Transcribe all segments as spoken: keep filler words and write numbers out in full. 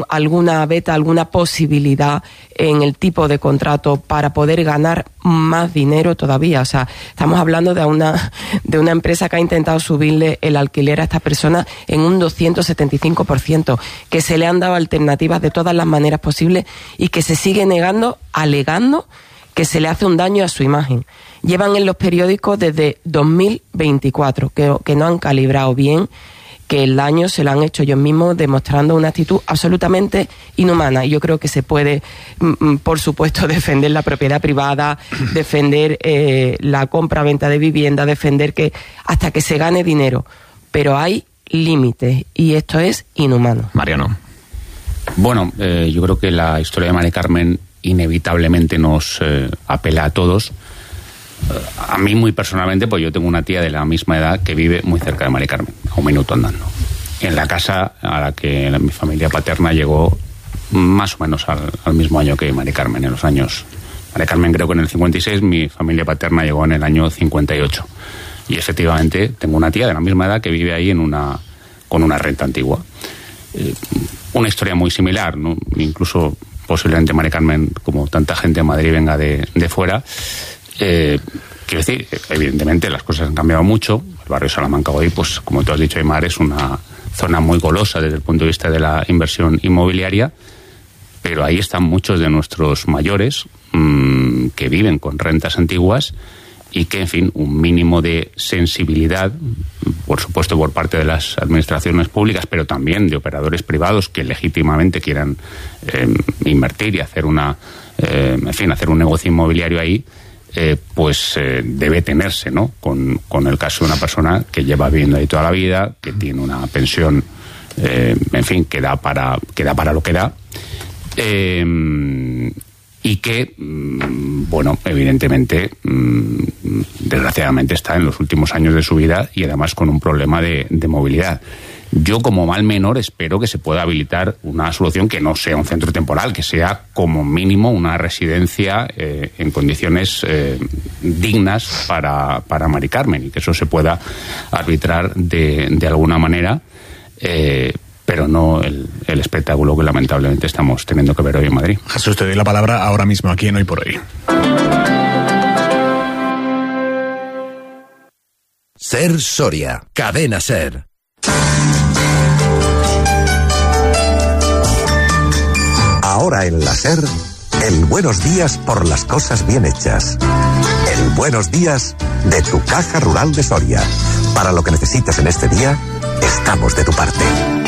alguna beta, alguna posibilidad en el tipo de contrato para poder ganar más dinero todavía. O sea, estamos hablando de una, de una empresa que ha intentado subirle el alquiler a estas personas en un doscientos setenta y cinco por ciento, que se le han dado alternativas de todas las maneras posibles y que se sigue negando, alegando que se le hace un daño a su imagen. Llevan en los periódicos desde dos mil veinticuatro, que, que no han calibrado bien, que el daño se lo han hecho ellos mismos, demostrando una actitud absolutamente inhumana. Y yo creo que se puede, por supuesto, defender la propiedad privada, defender eh, la compra-venta de vivienda, defender que hasta que se gane dinero. Pero hay límites y esto es inhumano. Mariano. Bueno, eh, yo creo que la historia de Mari Carmen inevitablemente nos eh, apela a todos. A mí muy personalmente, pues yo tengo una tía de la misma edad que vive muy cerca de Mari Carmen, a un minuto andando, en la casa a la que mi familia paterna llegó más o menos al, al mismo año que Mari Carmen, en los años... Mari Carmen creo que en el cincuenta y seis, mi familia paterna llegó en el año cincuenta y ocho. Y efectivamente tengo una tía de la misma edad que vive ahí en una, con una renta antigua. Eh, una historia muy similar, ¿no? Incluso posiblemente Mari Carmen, como tanta gente en Madrid, venga de, de fuera. Eh, quiero decir, evidentemente las cosas han cambiado mucho. El barrio Salamanca hoy, pues como tú has dicho, Aymar, es una zona muy golosa desde el punto de vista de la inversión inmobiliaria, pero ahí están muchos de nuestros mayores mmm, que viven con rentas antiguas y que, en fin, un mínimo de sensibilidad, por supuesto por parte de las administraciones públicas, pero también de operadores privados que legítimamente quieran eh, invertir y hacer una, eh, en fin, hacer un negocio inmobiliario ahí, Eh, pues eh, debe tenerse, ¿no? Con, con el caso de una persona que lleva viviendo ahí toda la vida, que tiene una pensión, eh, en fin, que da para, que da para lo que da, eh, y que, mm, bueno, evidentemente, mm, desgraciadamente está en los últimos años de su vida y además con un problema de, de movilidad. Yo, como mal menor, espero que se pueda habilitar una solución que no sea un centro temporal, que sea como mínimo una residencia eh, en condiciones eh, dignas para, para Mari Carmen, y que eso se pueda arbitrar de, de alguna manera, eh, pero no el, el espectáculo que lamentablemente estamos teniendo que ver hoy en Madrid. Jesús, te doy la palabra ahora mismo aquí en Hoy por Hoy. Ser Soria, Cadena Ser. Ahora en la SER, el buenos días por las cosas bien hechas. El buenos días de tu Caja Rural de Soria. Para lo que necesites en este día, estamos de tu parte.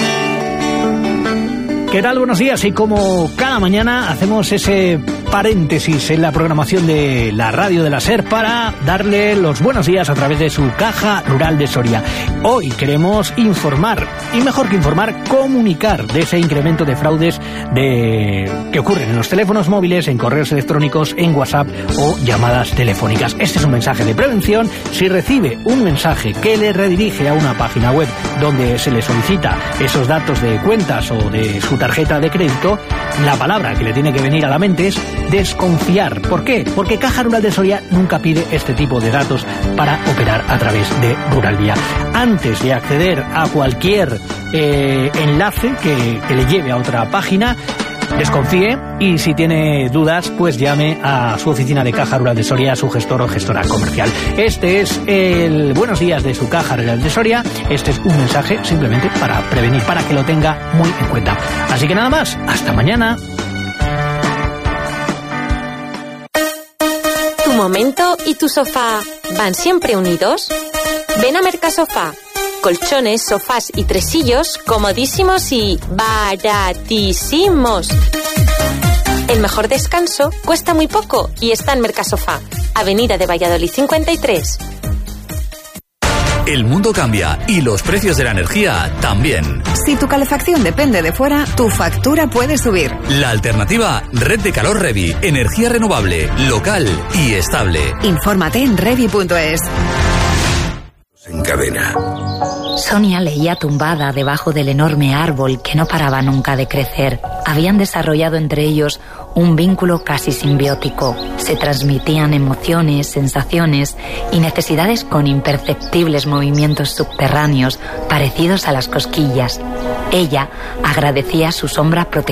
¿Qué tal? Buenos días. Y como cada mañana hacemos ese paréntesis en la programación de la radio de la SER para darle los buenos días a través de su Caja Rural de Soria. Hoy queremos informar, y mejor que informar, comunicar de ese incremento de fraudes de que ocurren en los teléfonos móviles, en correos electrónicos, en WhatsApp o llamadas telefónicas. Este es un mensaje de prevención. Si recibe un mensaje que le redirige a una página web donde se le solicita esos datos de cuentas o de su tarjeta de crédito, la palabra que le tiene que venir a la mente es desconfiar. ¿Por qué? Porque Caja Rural de Soria nunca pide este tipo de datos para operar a través de Rural Vía. Antes de acceder a cualquier eh, enlace que, que le lleve a otra página, desconfíe, y si tiene dudas, pues llame a su oficina de Caja Rural de Soria, a su gestor o gestora comercial. Este es el buenos días de su Caja Rural de Soria. Este es un mensaje simplemente para prevenir, para que lo tenga muy en cuenta. Así que nada más, hasta mañana. ¿Tu momento y tu sofá van siempre unidos? Ven a Mercasofá. Colchones, sofás y tresillos comodísimos y baratísimos. El mejor descanso cuesta muy poco y está en Mercasofá, Avenida de Valladolid cincuenta y tres. El mundo cambia y los precios de la energía también. Si tu calefacción depende de fuera, tu factura puede subir. La alternativa, Red de Calor Revi. Energía renovable, local y estable. Infórmate en revi punto es. En cadena. Sonia leía tumbada debajo del enorme árbol que no paraba nunca de crecer. Habían desarrollado entre ellos un vínculo casi simbiótico. Se transmitían emociones, sensaciones y necesidades con imperceptibles movimientos subterráneos parecidos a las cosquillas. Ella agradecía su sombra protectora